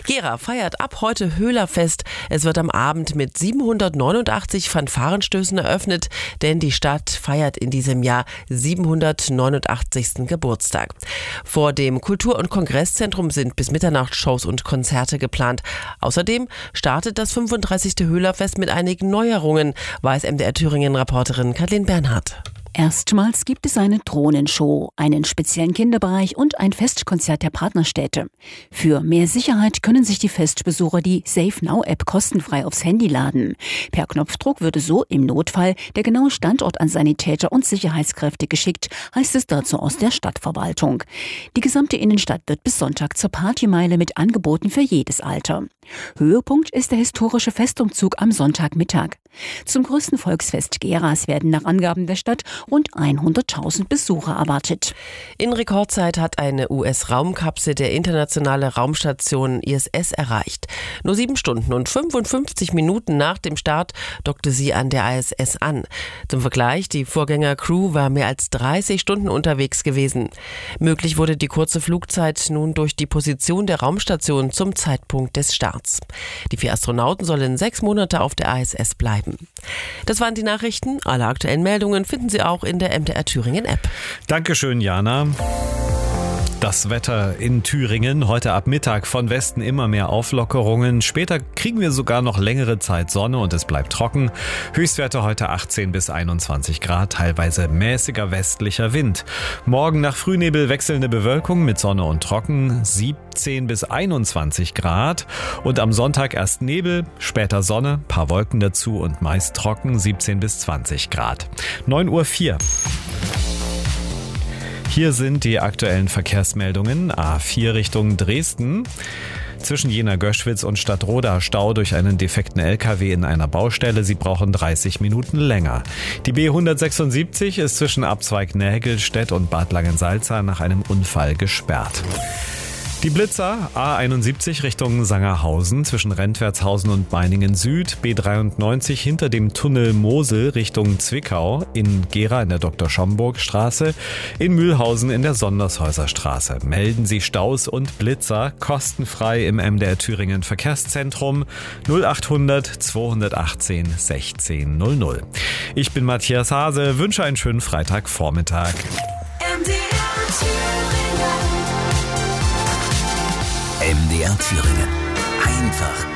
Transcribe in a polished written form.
Gera feiert ab heute Höhlerfest. Es wird am Abend mit 789 Fanfarenstößen eröffnet, denn die Stadt feiert in diesem Jahr 789. Geburtstag. Vor dem Kultur- und Kongresszentrum sind bis Mitternacht Shows und Konzerte geplant. Außerdem startet das 35. Höhlerfest mit einigen Neuerungen, weiß MDR Thüringen-Reporterin Kathleen Bernhardt. Erstmals gibt es eine Drohnenshow, einen speziellen Kinderbereich und ein Festkonzert der Partnerstädte. Für mehr Sicherheit können sich die Festbesucher die Safe Now App kostenfrei aufs Handy laden. Per Knopfdruck würde so im Notfall der genaue Standort an Sanitäter und Sicherheitskräfte geschickt, heißt es dazu aus der Stadtverwaltung. Die gesamte Innenstadt wird bis Sonntag zur Partymeile mit Angeboten für jedes Alter. Höhepunkt ist der historische Festumzug am Sonntagmittag. Zum größten Volksfest Geras werden nach Angaben der Stadt rund 100.000 Besucher erwartet. In Rekordzeit hat eine US-Raumkapsel der internationale Raumstation ISS erreicht. Nur 7 Stunden und 55 Minuten nach dem Start dockte sie an der ISS an. Zum Vergleich, die Vorgängercrew war mehr als 30 Stunden unterwegs gewesen. Möglich wurde die kurze Flugzeit nun durch die Position der Raumstation zum Zeitpunkt des Starts. Die 4 Astronauten sollen 6 Monate auf der ISS bleiben. Das waren die Nachrichten. Alle aktuellen Meldungen finden Sie auch in der MDR Thüringen App. Dankeschön, Jana. Das Wetter in Thüringen, heute ab Mittag von Westen immer mehr Auflockerungen. Später kriegen wir sogar noch längere Zeit Sonne und es bleibt trocken. Höchstwerte heute 18 bis 21 Grad, teilweise mäßiger westlicher Wind. Morgen nach Frühnebel wechselnde Bewölkung mit Sonne und Trocken, 17 bis 21 Grad. Und am Sonntag erst Nebel, später Sonne, paar Wolken dazu und meist trocken, 17 bis 20 Grad. 9:04 Uhr. Hier sind die aktuellen Verkehrsmeldungen. A4 Richtung Dresden. Zwischen Jena-Göschwitz und Stadtroda Stau durch einen defekten LKW in einer Baustelle. Sie brauchen 30 Minuten länger. Die B176 ist zwischen Abzweig Nägelstedt und Bad Langensalza nach einem Unfall gesperrt. Die Blitzer A71 Richtung Sangerhausen zwischen Rentwertshausen und Meiningen Süd, B93 hinter dem Tunnel Mosel Richtung Zwickau, in Gera in der Dr.-Schomburg-Straße, in Mühlhausen in der Sondershäuser-Straße. Melden Sie Staus und Blitzer kostenfrei im MDR Thüringen Verkehrszentrum 0800 218 1600. Ich bin Matthias Hase, wünsche einen schönen Freitagvormittag. MDR Thüringen. Einfach